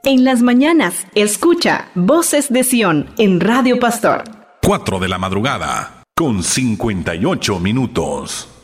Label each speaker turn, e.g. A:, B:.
A: En las mañanas, escucha Voces de Sion en Radio Pastor.
B: 4 de la madrugada, con 58 minutos.